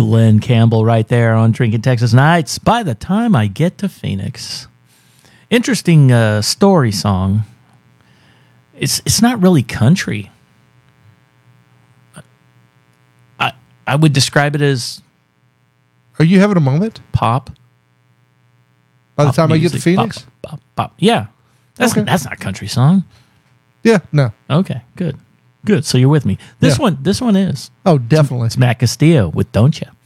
Glenn Campbell right there on Drinking Texas Nights. By the time I get to Phoenix. Interesting story song. It's not really country. I would describe it as... Are you having a moment? Pop. By the Pop time music. I get to Phoenix? Pop. Yeah. That's Okay. not a country song. Yeah, no. Okay, good. So you're with me. This one is. Oh, definitely. It's Matt Castillo with Don't Ya.